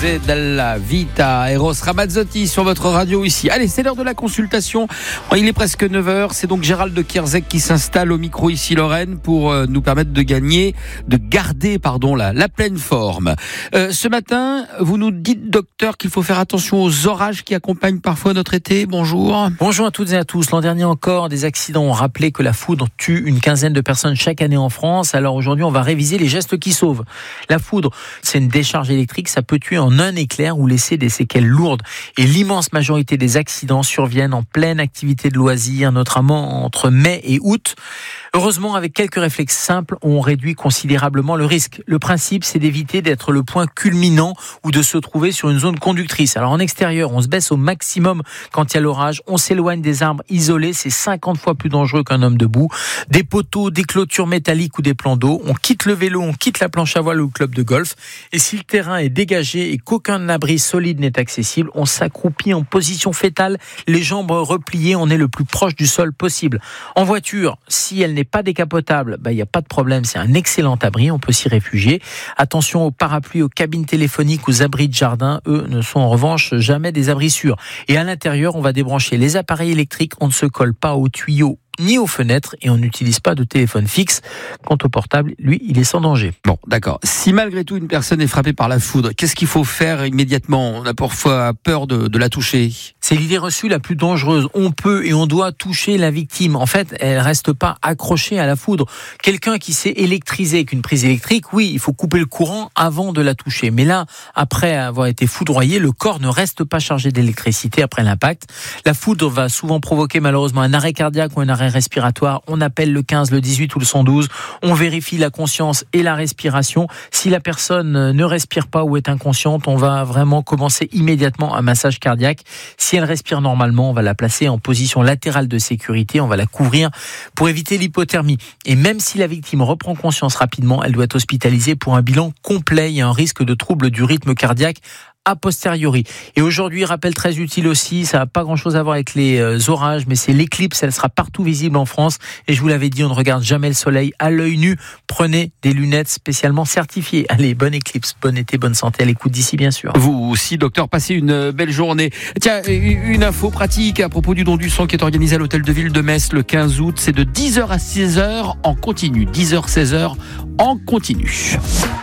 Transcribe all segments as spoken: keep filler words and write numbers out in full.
Della Vita, Eros Ramazzotti sur votre radio ici. Allez, c'est l'heure de la consultation. Il est presque neuf heures. C'est donc Gérald de Kierzek qui s'installe au micro ici Lorraine pour euh, nous permettre de gagner, de garder, pardon, la, la pleine forme. Euh, ce matin, vous nous dites, docteur, qu'il faut faire attention aux orages qui accompagnent parfois notre été. Bonjour. Bonjour à toutes et à tous. L'an dernier encore, des accidents ont rappelé que la foudre tue une quinzaine de personnes chaque année en France. Alors aujourd'hui, on va réviser les gestes qui sauvent. La foudre, c'est une décharge électrique. Ça peut tuer en un éclair ou laisser des séquelles lourdes. Et l'immense majorité des accidents surviennent en pleine activité de loisirs, notamment entre mai et août. Heureusement, avec quelques réflexes simples, on réduit considérablement le risque. Le principe, c'est d'éviter d'être le point culminant ou de se trouver sur une zone conductrice. Alors en extérieur, on se baisse au maximum quand il y a l'orage. On s'éloigne des arbres isolés. C'est cinquante fois plus dangereux qu'un homme debout. Des poteaux, des clôtures métalliques ou des plans d'eau. On quitte le vélo, on quitte la planche à voile ou le club de golf. Et si le terrain est dégagé et qu'aucun abri solide n'est accessible, on s'accroupit en position fétale, les jambes repliées, on est le plus proche du sol possible. En voiture, si elle n'est pas décapotable, bah, il n'y a pas de problème, c'est un excellent abri, on peut s'y réfugier. Attention aux parapluies, aux cabines téléphoniques, aux abris de jardin, eux ne sont en revanche jamais des abris sûrs. Et à l'intérieur, on va débrancher les appareils électriques, on ne se colle pas aux tuyaux ni aux fenêtres et on n'utilise pas de téléphone fixe. Quant au portable, lui, il est sans danger. Bon, d'accord. Si malgré tout une personne est frappée par la foudre, qu'est-ce qu'il faut faire immédiatement ? On a parfois peur de, de la toucher. C'est l'idée reçue la plus dangereuse. On peut et on doit toucher la victime. En fait, elle reste pas accrochée à la foudre. Quelqu'un qui s'est électrisé avec une prise électrique, oui, il faut couper le courant avant de la toucher. Mais là, après avoir été foudroyé, le corps ne reste pas chargé d'électricité après l'impact. La foudre va souvent provoquer malheureusement un arrêt cardiaque ou un arrêt respiratoire. On appelle le quinze, le dix-huit ou le cent douze. On vérifie la conscience et la respiration. Si la personne ne respire pas ou est inconsciente, on va vraiment commencer immédiatement un massage cardiaque. Si elle respire normalement, on va la placer en position latérale de sécurité. On va la couvrir pour éviter l'hypothermie. Et même si la victime reprend conscience rapidement, elle doit être hospitalisée pour un bilan complet. Il y a un risque de trouble du rythme cardiaque a posteriori. Et aujourd'hui, rappel très utile aussi, ça n'a pas grand-chose à voir avec les euh, orages, mais c'est l'éclipse, elle sera partout visible en France. Et je vous l'avais dit, on ne regarde jamais le soleil à l'œil nu. Prenez des lunettes spécialement certifiées. Allez, bonne éclipse, bon été, bonne santé à l'écoute d'ici, bien sûr. Vous aussi, docteur, passez une belle journée. Tiens, une info pratique à propos du don du sang qui est organisé à l'hôtel de ville de Metz le quinze août. C'est de dix heures à seize heures en continu. dix heures, seize heures en continu.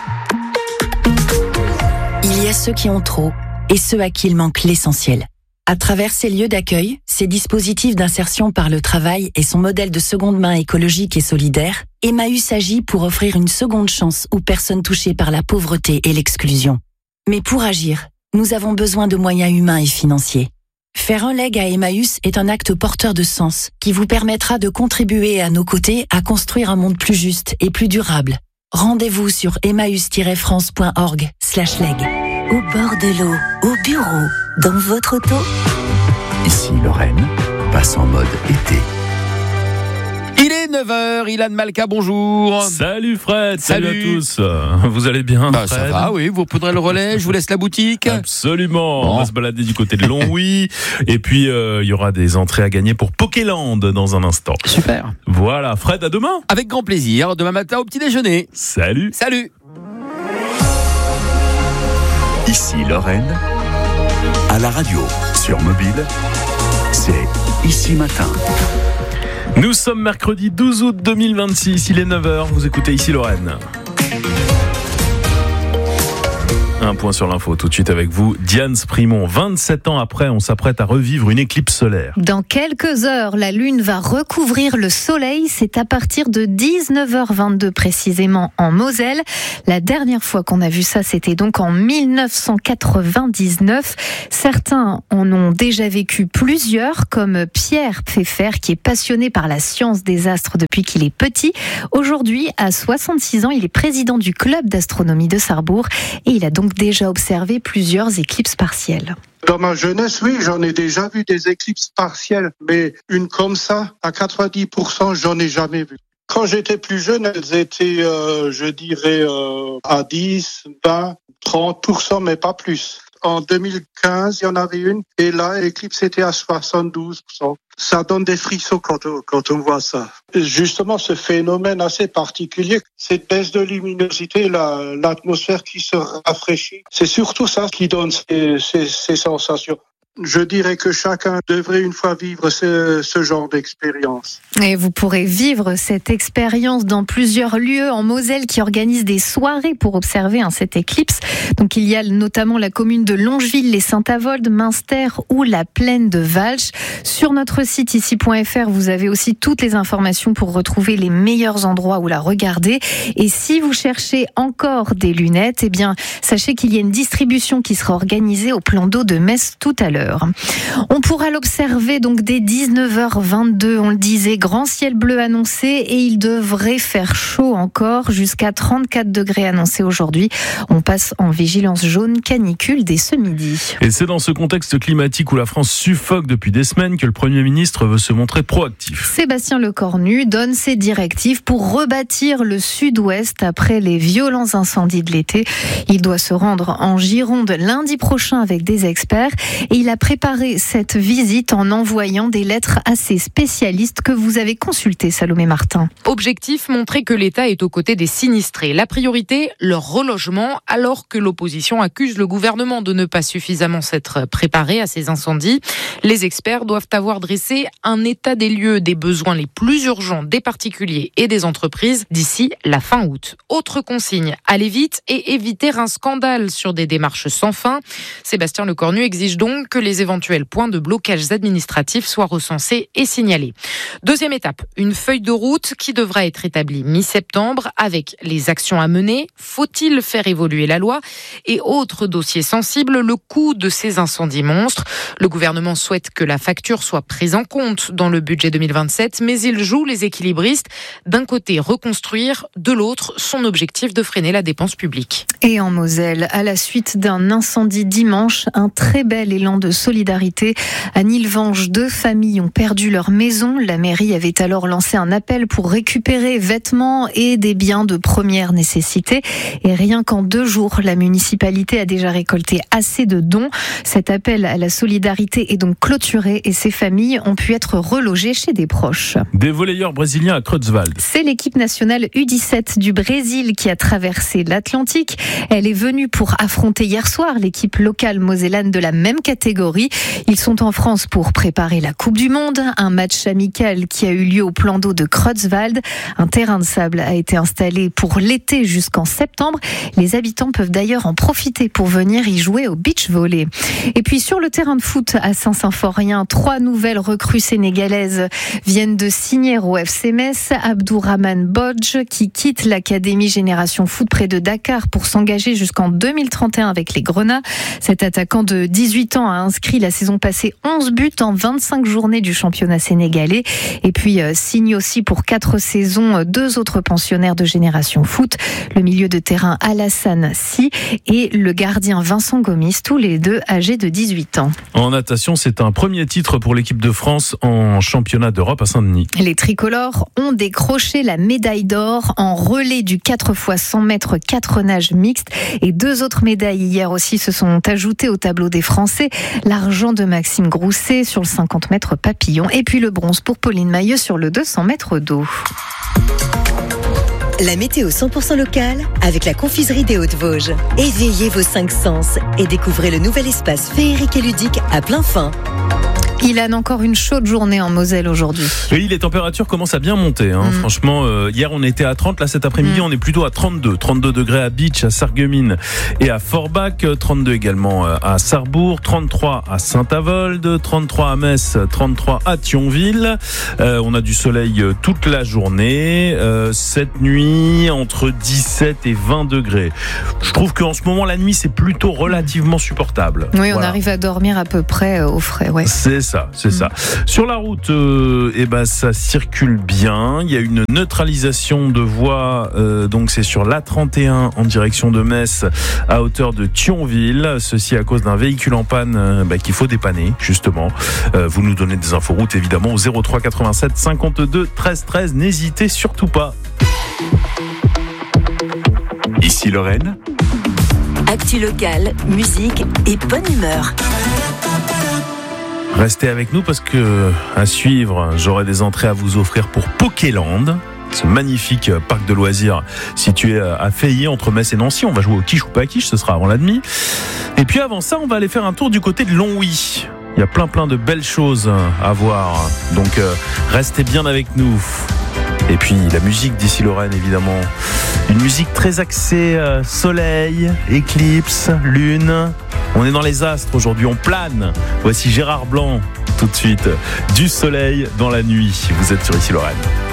Il y a ceux qui ont trop et ceux à qui il manque l'essentiel. À travers ces lieux d'accueil, ces dispositifs d'insertion par le travail et son modèle de seconde main écologique et solidaire, Emmaüs agit pour offrir une seconde chance aux personnes touchées par la pauvreté et l'exclusion. Mais pour agir, nous avons besoin de moyens humains et financiers. Faire un leg à Emmaüs est un acte porteur de sens qui vous permettra de contribuer à nos côtés à construire un monde plus juste et plus durable. Rendez-vous sur emmaüs tiret france point org slash leg. Au bord de l'eau, au bureau, dans votre auto. Ici Lorraine, passe en mode été. Il est neuf heures, Ilan Malka, bonjour. Salut Fred, salut, salut à tous. Vous allez bien bah, Fred ? Ça va, oui, vous prendrez le relais, je vous laisse la boutique. Absolument, bon. On va se balader du côté de Longwy. Et puis, il euh, y aura des entrées à gagner pour Pokéland dans un instant. Super. Voilà, Fred, à demain. Avec grand plaisir, demain matin au petit déjeuner. Salut. Salut. Ici Lorraine, à la radio, sur mobile, c'est Ici Matin. Nous sommes mercredi douze août deux mille vingt-six, il est neuf heures, vous écoutez Ici Lorraine. Un point sur l'info tout de suite avec vous, Diane Sprimont. vingt-sept ans après, on s'apprête à revivre une éclipse solaire. Dans quelques heures, la Lune va recouvrir le Soleil. C'est à partir de dix-neuf heures vingt-deux précisément en Moselle. La dernière fois qu'on a vu ça, c'était donc en mille neuf cent quatre-vingt-dix-neuf. Certains en ont déjà vécu plusieurs, comme Pierre Pfeffer, qui est passionné par la science des astres depuis qu'il est petit. Aujourd'hui, à soixante-six ans, il est président du club d'astronomie de Sarrebourg et il a donc déjà observé plusieurs éclipses partielles. Dans ma jeunesse, oui, j'en ai déjà vu des éclipses partielles, mais une comme ça, à quatre-vingt-dix pour cent, j'en ai jamais vu. Quand j'étais plus jeune, elles étaient, euh, je dirais, euh, à dix, vingt, trente pour cent, mais pas plus. En deux mille quinze, il y en avait une. Et là, l'éclipse était à soixante-douze pour cent. Ça donne des frissons quand on, quand on voit ça. Et justement, ce phénomène assez particulier, cette baisse de luminosité, la, l'atmosphère qui se rafraîchit, c'est surtout ça qui donne ces, ces, ces sensations. Je dirais que chacun devrait une fois vivre ce, ce genre d'expérience. Et vous pourrez vivre cette expérience dans plusieurs lieux en Moselle qui organisent des soirées pour observer hein, cette éclipse. Donc il y a notamment la commune de Longeville, les Saint-Avold, Münster ou la plaine de Walch. Sur notre site ici point f r, vous avez aussi toutes les informations pour retrouver les meilleurs endroits où la regarder. Et si vous cherchez encore des lunettes, eh bien sachez qu'il y a une distribution qui sera organisée au plan d'eau de Metz tout à l'heure. On pourra l'observer donc dès dix-neuf heures vingt-deux, on le disait, grand ciel bleu annoncé et il devrait faire chaud encore jusqu'à trente-quatre degrés annoncés aujourd'hui. On passe en vigilance jaune canicule dès ce midi. Et c'est dans ce contexte climatique où la France suffoque depuis des semaines que le Premier ministre veut se montrer proactif. Sébastien Lecornu donne ses directives pour rebâtir le sud-ouest après les violents incendies de l'été. Il doit se rendre en Gironde lundi prochain avec des experts et il a préparé cette visite en envoyant des lettres à ses spécialistes que vous avez consultés, Salomé Martin. Objectif, montrer que l'État est aux côtés des sinistrés. La priorité, leur relogement, alors que l'opposition accuse le gouvernement de ne pas suffisamment s'être préparé à ces incendies. Les experts doivent avoir dressé un état des lieux des besoins les plus urgents des particuliers et des entreprises d'ici la fin août. Autre consigne, aller vite et éviter un scandale sur des démarches sans fin. Sébastien Lecornu exige donc que les éventuels points de blocage administratifs soient recensés et signalés. Deuxième étape, une feuille de route qui devra être établie mi-septembre avec les actions à mener. Faut-il faire évoluer la loi? Et autre dossier sensible, le coût de ces incendies monstres. Le gouvernement souhaite que la facture soit prise en compte dans le budget deux mille vingt-sept, mais il joue les équilibristes. D'un côté, reconstruire, de l'autre, son objectif de freiner la dépense publique. Et en Moselle, à la suite d'un incendie dimanche, un très bel élan de solidarité. À Nilvange, deux familles ont perdu leur maison. La mairie avait alors lancé un appel pour récupérer vêtements et des biens de première nécessité. Et rien qu'en deux jours, la municipalité a déjà récolté assez de dons. Cet appel à la solidarité est donc clôturé et ces familles ont pu être relogées chez des proches. Des volleyeurs brésiliens à Creutzwald. C'est l'équipe nationale U dix-sept du Brésil qui a traversé l'Atlantique. Elle est venue pour affronter hier soir l'équipe locale mosellane de la même catégorie. Ils sont en France pour préparer la Coupe du Monde, un match amical qui a eu lieu au plan d'eau de Creutzwald. Un terrain de sable a été installé pour l'été jusqu'en septembre. Les habitants peuvent d'ailleurs en profiter pour venir y jouer au beach volley. Et puis sur le terrain de foot à Saint-Symphorien, trois nouvelles recrues sénégalaises viennent de signer au F C Metz. Abdourahmane Bodj qui quitte l'académie Génération Foot près de Dakar pour s'engager jusqu'en deux mille trente et un avec les Grenats. Cet attaquant de dix-huit ans a inscrit la saison passée onze buts en vingt-cinq journées du championnat sénégalais. Et puis euh, signe aussi pour quatre saisons deux autres pensionnaires de Génération Foot, le milieu de terrain Alassane Si et le gardien Vincent Gomis, tous les deux âgés de dix-huit ans. En natation, c'est un premier titre pour l'équipe de France en championnat d'Europe à Saint-Denis. Les tricolores ont décroché la médaille d'or en relais du quatre fois cent mètres quatre nages mixte et deux autres médailles hier aussi se sont ajoutées au tableau des Français. L'argent de Maxime Grousset sur le cinquante mètres papillon et puis le bronze pour Pauline Mailleux sur le deux cents mètres d'eau. La météo cent pour cent locale avec la confiserie des Hautes-Vosges. Éveillez vos cinq sens et découvrez le nouvel espace féerique et ludique à plein fin. Ilan, encore une chaude journée en Moselle aujourd'hui. Oui, les températures commencent à bien monter. Hein. Mmh. Franchement, euh, hier on était à trente, là cet après-midi mmh. on est plutôt à trente-deux. trente-deux degrés à Beach, à Sarreguemines et à Forbach. trente-deux également à Sarrebourg. trente-trois à Saint-Avold. trente-trois à Metz. trente-trois à Thionville. Euh, on a du soleil toute la journée. Euh, cette nuit, entre dix-sept et vingt degrés. Je trouve qu'en ce moment, la nuit, c'est plutôt relativement supportable. Oui, on voilà. arrive à dormir à peu près au frais. Ouais. C'est ça, c'est mmh. ça. Sur la route, euh, eh ben, ça circule bien. Il y a une neutralisation de voies, euh, donc c'est sur l'A trente et un en direction de Metz à hauteur de Thionville. Ceci à cause d'un véhicule en panne euh, bah, qu'il faut dépanner, justement. Euh, vous nous donnez des infos routes, évidemment, au zéro trois quatre-vingt-sept cinquante-deux treize treize. N'hésitez surtout pas. Ici Lorraine, Actu locale, musique et bonne humeur. Restez avec nous parce que, à suivre, j'aurai des entrées à vous offrir pour Pokéland, ce magnifique parc de loisirs situé à Feillé entre Metz et Nancy. On va jouer au quiche ou pas quiche, ce sera avant la demi. Et puis avant ça, on va aller faire un tour du côté de Longwy. Il y a plein plein de belles choses à voir, donc euh, restez bien avec nous. Et puis la musique d'Ici Lorraine, évidemment, une musique très axée euh, soleil, éclipse, lune. On est dans les astres aujourd'hui, on plane. Voici Gérard Blanc tout de suite, du soleil dans la nuit. Vous êtes sur Ici Lorraine.